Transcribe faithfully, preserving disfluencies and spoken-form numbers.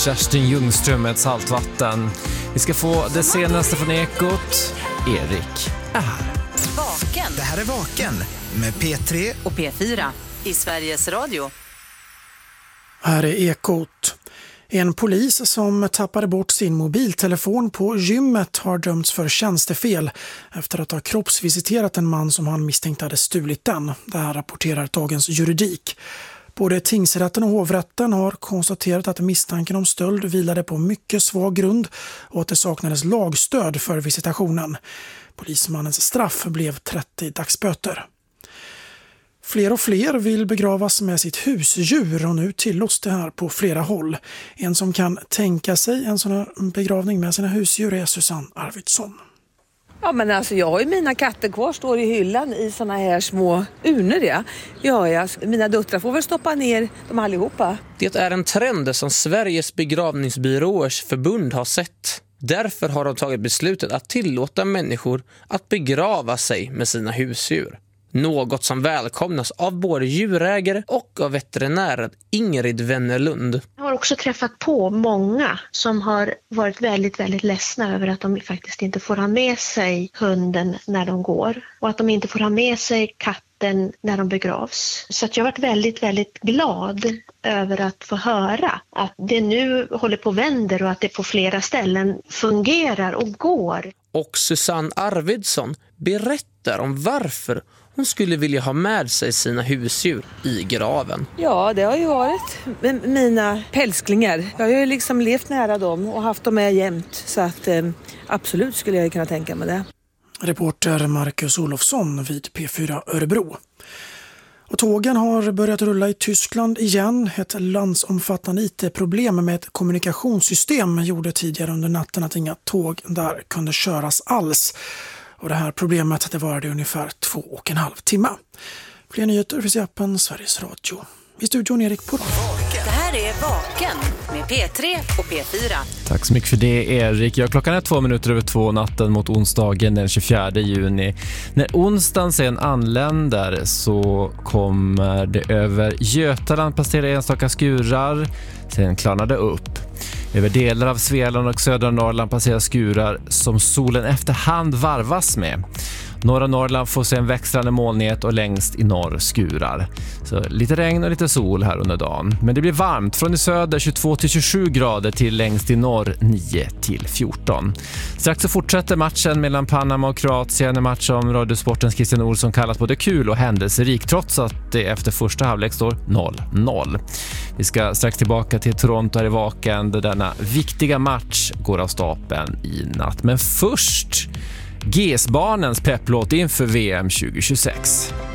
Kerstin Ljungström med Saltvatten. Vi ska få det senaste från Ekot. Erik är här. Vaken. Det här är Vaken med P tre och P fyra i Sveriges Radio. Här är Ekot. En polis som tappade bort sin mobiltelefon på gymmet har dömts för tjänstefel efter att ha kroppsvisiterat en man som han misstänkt hade stulit den. Det här rapporterar Dagens Juridik. Både tingsrätten och hovrätten har konstaterat att misstanken om stöld vilade på mycket svag grund och att det saknades lagstöd för visitationen. Polismannens straff blev trettio dagsböter. Fler och fler vill begravas med sitt husdjur och nu tillåts det här på flera håll. En som kan tänka sig en sån här begravning med sina husdjur är Susanne Arvidsson. Ja, men alltså jag har ju mina katter kvar, står i hyllan i såna här små urnor. Ja. Ja, ja, mina döttrar får väl stoppa ner dem allihopa. Det är en trend som Sveriges begravningsbyråers förbund har sett. Därför har de tagit beslutet att tillåta människor att begrava sig med sina husdjur. Något som välkomnas av både djurägare och av veterinären Ingrid Wennerlund. Jag har också träffat på många som har varit väldigt, väldigt ledsna över att de faktiskt inte får ha med sig hunden när de går. Och att de inte får ha med sig katten när de begravs. Så att jag har varit väldigt, väldigt glad över att få höra att det nu håller på och vänder och att det på flera ställen fungerar och går. Och Susanne Arvidsson berättar om varför hon skulle vilja ha med sig sina husdjur i graven. Ja, det har ju varit mina pälsklingar. Jag har ju liksom levt nära dem och haft dem med jämt. Så att eh, absolut skulle jag kunna tänka mig det. Reporter Marcus Olofsson vid P fyra Örebro. Och tågen har börjat rulla i Tyskland igen. Ett landsomfattande I T-problem med ett kommunikationssystem gjorde tidigare under natten att inga tåg där kunde köras alls. Och det här problemet det varade ungefär två och en halv timme. Fler nyheter finns i appen Sveriges Radio. I studion Erik Porra. Det här är Vaken med P tre och P fyra. Tack så mycket för det, Erik. Ja, klockan är två minuter över två natten mot onsdagen den tjugofjärde juni. När onsdagen sen anländer så kommer det över Götaland passera enstaka skurar. Sen klarnar det upp. Över delar av Svealand och södra Norrland passerar skurar som solen efterhand varvas med. Norra Norrland får se en växlande molnighet och längst i norr skurar. Så lite regn och lite sol här under dagen. Men det blir varmt från i söder tjugotvå till tjugosju grader till längst i norr nio till fjorton. Strax så fortsätter matchen mellan Panama och Kroatien. En match som Radiosportens Christian Olsson kallat både kul och händelserik trots att det efter första halvlek står noll noll. Vi ska strax tillbaka till Toronto här i Vaken där denna viktiga match går av stapeln i natt. Men först G S-barnens pepplåt inför V M tjugohundratjugosex.